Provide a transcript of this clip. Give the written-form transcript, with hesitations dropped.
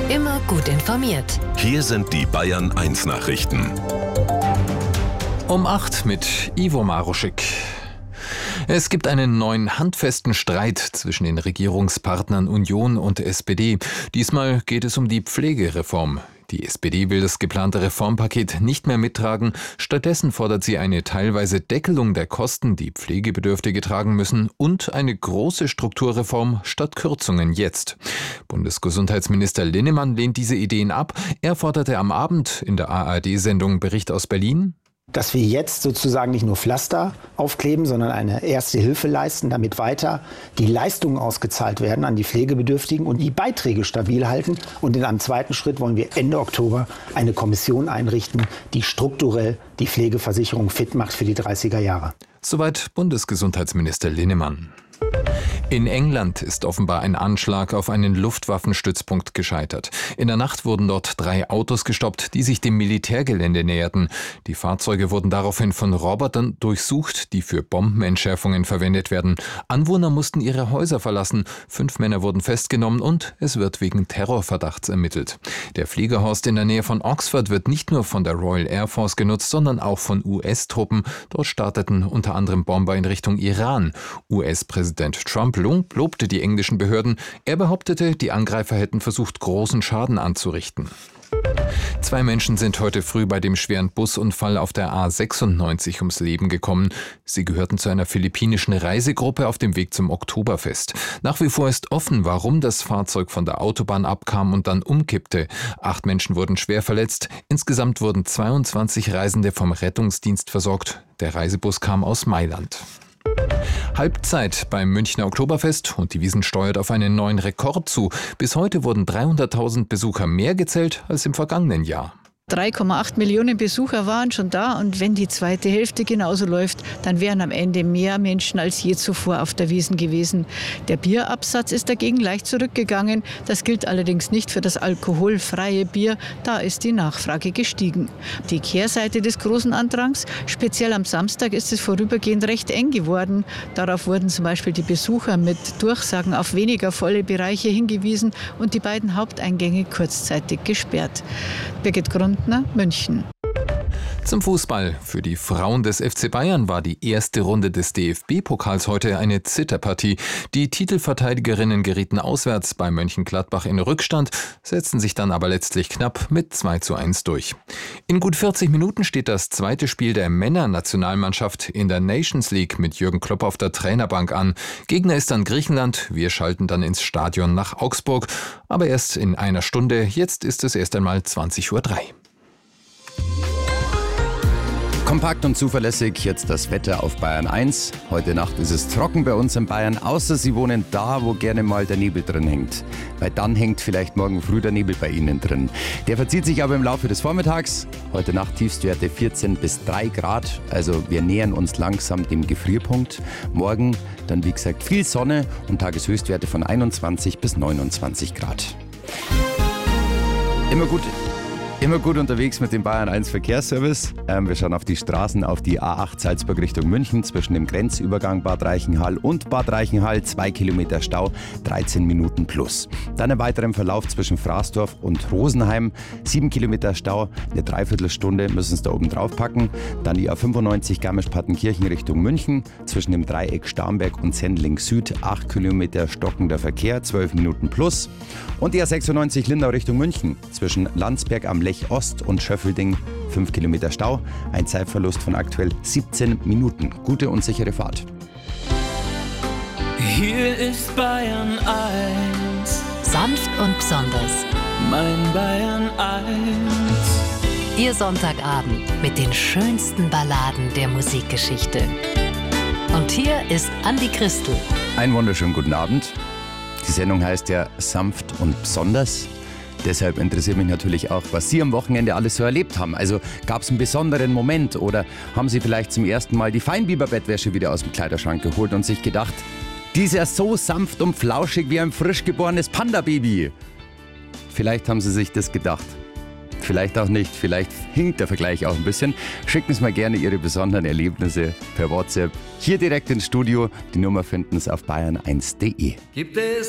Immer gut informiert. Hier sind die Bayern 1 Nachrichten. Um 8 mit Ivo Maruschik. Es gibt einen neuen handfesten Streit zwischen den Regierungspartnern Union und SPD. Diesmal geht es um die Pflegereform. Die SPD will das geplante Reformpaket nicht mehr mittragen. Stattdessen fordert sie eine teilweise Deckelung der Kosten, die Pflegebedürftige tragen müssen, und eine große Strukturreform statt Kürzungen jetzt. Bundesgesundheitsminister Linnemann lehnt diese Ideen ab. Er forderte am Abend in der ARD-Sendung Bericht aus Berlin, dass wir jetzt sozusagen nicht nur Pflaster aufkleben, sondern eine erste Hilfe leisten, damit weiter die Leistungen ausgezahlt werden an die Pflegebedürftigen und die Beiträge stabil halten. Und in einem zweiten Schritt wollen wir Ende Oktober eine Kommission einrichten, die strukturell die Pflegeversicherung fit macht für die 30er Jahre. Soweit Bundesgesundheitsminister Linnemann. In England ist offenbar ein Anschlag auf einen Luftwaffenstützpunkt gescheitert. In der Nacht wurden dort 3 Autos gestoppt, die sich dem Militärgelände näherten. Die Fahrzeuge wurden daraufhin von Robotern durchsucht, die für Bombenentschärfungen verwendet werden. Anwohner mussten ihre Häuser verlassen. 5 Männer wurden festgenommen und es wird wegen Terrorverdachts ermittelt. Der Fliegerhorst in der Nähe von Oxford wird nicht nur von der Royal Air Force genutzt, sondern auch von US-Truppen. Dort starteten unter anderem Bomber in Richtung Iran. US-Präsident Trump lobte die englischen Behörden. Er behauptete, die Angreifer hätten versucht, großen Schaden anzurichten. 2 Menschen sind heute früh bei dem schweren Busunfall auf der A96 ums Leben gekommen. Sie gehörten zu einer philippinischen Reisegruppe auf dem Weg zum Oktoberfest. Nach wie vor ist offen, warum das Fahrzeug von der Autobahn abkam und dann umkippte. 8 Menschen wurden schwer verletzt. Insgesamt wurden 22 Reisende vom Rettungsdienst versorgt. Der Reisebus kam aus Mailand. Halbzeit beim Münchner Oktoberfest und die Wiesn steuert auf einen neuen Rekord zu. Bis heute wurden 300.000 Besucher mehr gezählt als im vergangenen Jahr. 3,8 Millionen Besucher waren schon da und wenn die zweite Hälfte genauso läuft, dann wären am Ende mehr Menschen als je zuvor auf der Wiesn gewesen. Der Bierabsatz ist dagegen leicht zurückgegangen. Das gilt allerdings nicht für das alkoholfreie Bier. Da ist die Nachfrage gestiegen. Die Kehrseite des großen Andrangs, speziell am Samstag ist es vorübergehend recht eng geworden. Darauf wurden zum Beispiel die Besucher mit Durchsagen auf weniger volle Bereiche hingewiesen und die beiden Haupteingänge kurzzeitig gesperrt. Birgit Grundner, München. Zum Fußball. Für die Frauen des FC Bayern war die erste Runde des DFB-Pokals heute eine Zitterpartie. Die Titelverteidigerinnen gerieten auswärts bei Mönchengladbach in Rückstand, setzten sich dann aber letztlich knapp mit 2:1 durch. In gut 40 Minuten steht das zweite Spiel der Männernationalmannschaft in der Nations League mit Jürgen Klopp auf der Trainerbank an. Gegner ist dann Griechenland. Wir schalten dann ins Stadion nach Augsburg. Aber erst in einer Stunde. Jetzt ist es erst einmal 20:03 Uhr. Kompakt und zuverlässig jetzt das Wetter auf Bayern 1. Heute Nacht ist es trocken bei uns in Bayern, außer Sie wohnen da, wo gerne mal der Nebel drin hängt. Weil dann hängt vielleicht morgen früh der Nebel bei Ihnen drin. Der verzieht sich aber im Laufe des Vormittags. Heute Nacht Tiefstwerte 14 bis 3 Grad, also wir nähern uns langsam dem Gefrierpunkt. Morgen dann wie gesagt viel Sonne und Tageshöchstwerte von 21 bis 29 Grad. Immer gut unterwegs mit dem Bayern 1 Verkehrsservice. Wir schauen auf die Straßen, auf die A8 Salzburg Richtung München zwischen dem Grenzübergang Bad Reichenhall und Bad Reichenhall. 2 Kilometer Stau, 13 Minuten plus. Dann im weiteren Verlauf zwischen Fraßdorf und Rosenheim. 7 Kilometer Stau, eine Dreiviertelstunde müssen es da oben drauf packen. Dann die A95 Garmisch-Partenkirchen Richtung München zwischen dem Dreieck Starnberg und Sendling Süd. 8 Kilometer stockender Verkehr, 12 Minuten plus. Und die A96 Lindau Richtung München zwischen Landsberg am Lech Ost und Schöffelding 5 Kilometer Stau, ein Zeitverlust von aktuell 17 Minuten. Gute und sichere Fahrt. Hier ist Bayern 1. Sanft und besonders. Mein Bayern 1. Ihr Sonntagabend mit den schönsten Balladen der Musikgeschichte. Und hier ist Andi Christel. Einen wunderschönen guten Abend. Die Sendung heißt ja Sanft und besonders. Deshalb interessiert mich natürlich auch, was Sie am Wochenende alles so erlebt haben. Also gab es einen besonderen Moment oder haben Sie vielleicht zum ersten Mal die Feinbiber-Bettwäsche wieder aus dem Kleiderschrank geholt und sich gedacht, die ist ja so sanft und flauschig wie ein frisch geborenes Panda-Baby. Vielleicht haben Sie sich das gedacht. Vielleicht auch nicht, vielleicht hinkt der Vergleich auch ein bisschen. Schicken Sie mal gerne Ihre besonderen Erlebnisse per WhatsApp hier direkt ins Studio. Die Nummer finden Sie auf bayern1.de. Gibt es